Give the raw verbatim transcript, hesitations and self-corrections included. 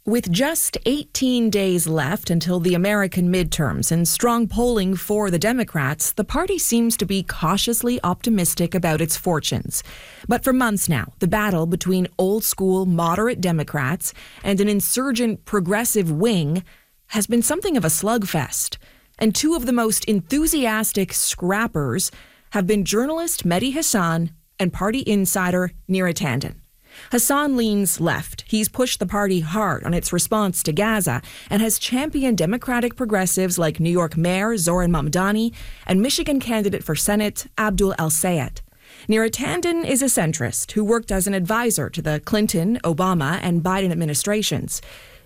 With just eighteen days left until the American midterms and strong polling for the Democrats, the party seems to be cautiously optimistic about its fortunes. But for months now, the battle between old-school moderate Democrats and an insurgent progressive wing has been something of a slugfest. And two of the most enthusiastic scrappers have been journalist Mehdi Hasan and party insider Neera Tanden. Hasan leans left. He's pushed the party hard on its response to Gaza and has championed Democratic progressives like New York Mayor Zohran Mamdani and Michigan candidate for Senate Abdul El-Sayed. Neera Tanden is a centrist who worked as an advisor to the Clinton, Obama, and Biden administrations.